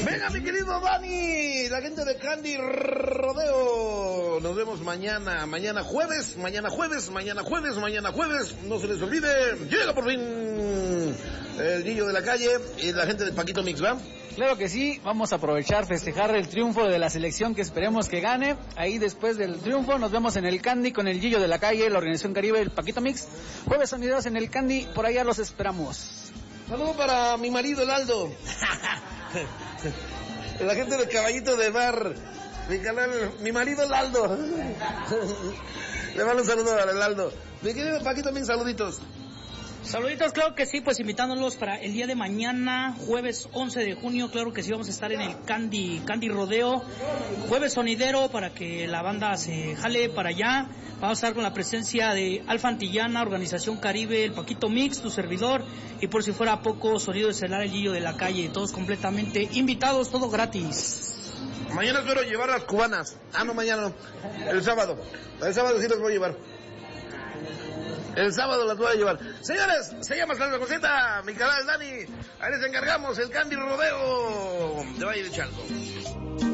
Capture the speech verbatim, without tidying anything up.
Venga, mi querido Dani, la gente de Candy Rodeo. Nos vemos mañana, mañana jueves, mañana jueves, mañana jueves, mañana jueves. No se les olvide, llega por fin el niño de la calle y la gente de Paquito Mix, ¿va? Claro que sí, vamos a aprovechar, festejar el triunfo de la selección que esperemos que gane. Ahí después del triunfo nos vemos en el Candy con el Gillo de la Calle, la Organización Caribe, el Paquito Mix. Jueves sonideros en el Candy, por allá los esperamos. Saludo para mi marido, el Aldo. La gente del Caballito de Bar. Mi canal, mi marido, el Aldo. Le mando un saludo al Aldo. Mi querido Paquito Mix, saluditos. Saluditos, claro que sí, pues invitándolos para el día de mañana, jueves once de junio, claro que sí, vamos a estar en el Candy, Candy Rodeo, jueves sonidero, para que la banda se jale para allá. Vamos a estar con la presencia de Alfa Antillana, Organización Caribe, el Paquito Mix, tu servidor, y por si fuera poco, Sonido Estelar, el Gillo de la Calle, todos completamente invitados, todo gratis. Mañana espero llevar las cubanas. Ah, no, mañana no, el sábado, el sábado sí las voy a llevar. El sábado las voy a llevar. Señores, se llama Sandra Coseta, mi canal Dani. Ahí les encargamos el Candy Rodeo de Valle de Chalco.